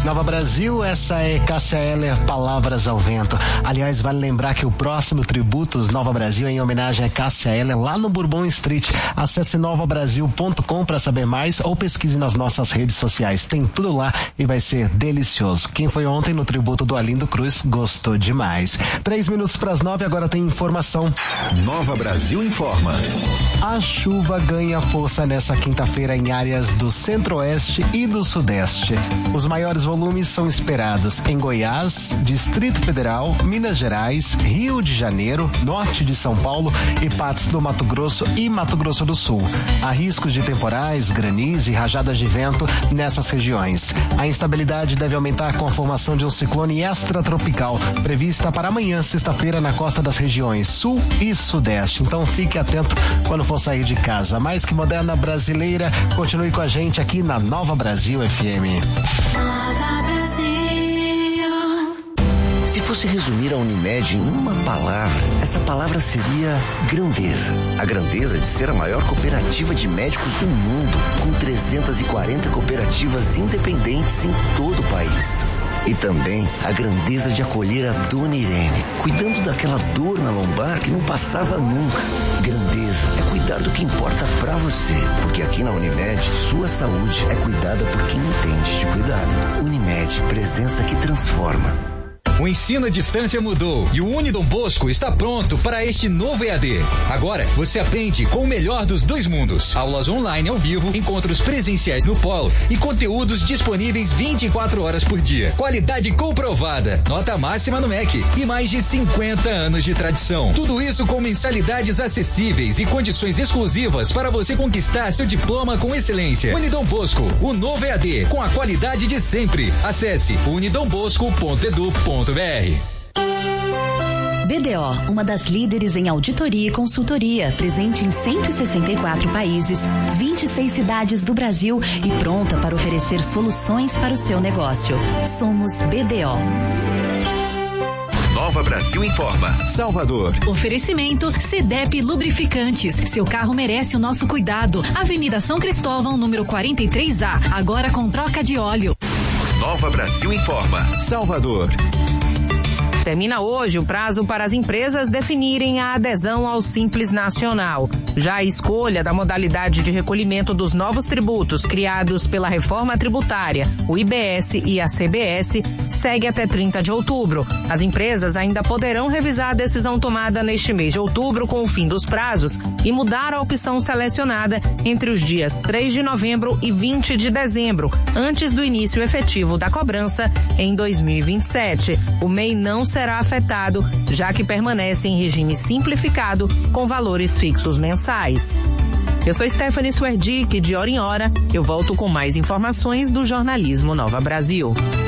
Nova Brasil, essa é Cássia Eller, Palavras ao Vento. Aliás, vale lembrar que o próximo Tributos Nova Brasil é em homenagem a Cássia Eller lá no Bourbon Street. Acesse novabrasil.com para saber mais ou pesquise nas nossas redes sociais. Tem tudo lá e vai ser delicioso. Quem foi ontem no tributo do Arlindo Cruz gostou demais. 3 minutos para as 9, agora tem informação. Nova Brasil informa. A chuva ganha força nessa quinta-feira em áreas do Centro-Oeste e do Sudeste. Os maiores volumes são esperados em Goiás, Distrito Federal, Minas Gerais, Rio de Janeiro, Norte de São Paulo e partes do Mato Grosso e Mato Grosso do Sul. Há riscos de temporais, granizo e rajadas de vento nessas regiões. A instabilidade deve aumentar com a formação de um ciclone extratropical prevista para amanhã, sexta-feira, na costa das regiões Sul e Sudeste. Então fique atento quando for sair de casa. Mais que moderna brasileira, continue com a gente aqui na Nova Brasil FM. Nova Brasil. Se fosse resumir a Unimed em uma palavra, essa palavra seria grandeza. A grandeza de ser a maior cooperativa de médicos do mundo, com 340 cooperativas independentes em todo o país. E também a grandeza de acolher a Dona Irene, cuidando daquela dor na lombar que não passava nunca. Grandeza é cuidar do que importa pra você, porque aqui na Unimed, sua saúde é cuidada por quem entende de cuidado. Unimed, presença que transforma. O ensino à distância mudou e o Unidom Bosco está pronto para este novo EAD. Agora, você aprende com o melhor dos dois mundos. Aulas online ao vivo, encontros presenciais no polo e conteúdos disponíveis 24 horas por dia. Qualidade comprovada, nota máxima no MEC e mais de 50 anos de tradição. Tudo isso com mensalidades acessíveis e condições exclusivas para você conquistar seu diploma com excelência. Unidom Bosco, o novo EAD, com a qualidade de sempre. Acesse unidombosco.edu.br. BDO, uma das líderes em auditoria e consultoria, presente em 164 países, 26 cidades do Brasil e pronta para oferecer soluções para o seu negócio. Somos BDO. Nova Brasil informa. Salvador. Oferecimento CDEP Lubrificantes. Seu carro merece o nosso cuidado. Avenida São Cristóvão, número 43A. Agora com troca de óleo. Nova Brasil informa. Salvador. Termina hoje o prazo para as empresas definirem a adesão ao Simples Nacional. Já a escolha da modalidade de recolhimento dos novos tributos criados pela reforma tributária, o IBS e a CBS, segue até 30 de outubro. As empresas ainda poderão revisar a decisão tomada neste mês de outubro com o fim dos prazos e mudar a opção selecionada entre os dias 3 de novembro e 20 de dezembro, antes do início efetivo da cobrança em 2027. O MEI não será afetado, já que permanece em regime simplificado com valores fixos mensais. Eu sou Stephanie Swerdick, de hora em hora eu volto com mais informações do jornalismo Nova Brasil.